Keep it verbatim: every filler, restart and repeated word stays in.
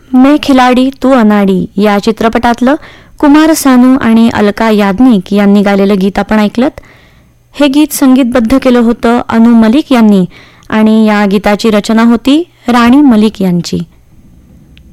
मैं खिलाडी तू अनाडी या चित्रपटातलं कुमार सानू आणि अलका याज्ञिक यांनी गायलेलं गीत आपण ऐकलत. हे गीत संगीतबद्ध केलं होतं अनु मलिक यांनी आणि या गीताची रचना होती राणी मलिक यांची.